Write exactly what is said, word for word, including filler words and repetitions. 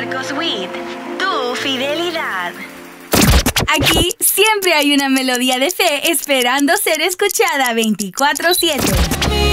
Arcosweet, tu fidelidad. Aquí siempre hay una melodía de fe esperando ser escuchada veinticuatro siete.